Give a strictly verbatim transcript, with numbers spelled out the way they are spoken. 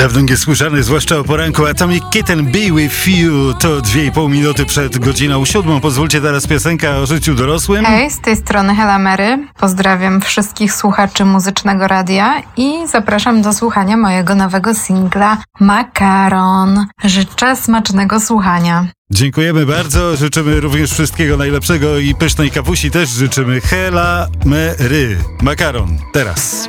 Dawno niesłyszany, zwłaszcza o poranku, Atomic Kitten Be With You to dwie i pół minuty przed godziną siódmą. Pozwólcie teraz piosenka o życiu dorosłym. Hej, z tej strony Hela Mary. Pozdrawiam wszystkich słuchaczy Muzycznego Radia i zapraszam do słuchania mojego nowego singla Makaron. Życzę smacznego słuchania. Dziękujemy bardzo, życzymy również wszystkiego najlepszego i pysznej kawusi też życzymy. Hela Mary. Makaron, teraz.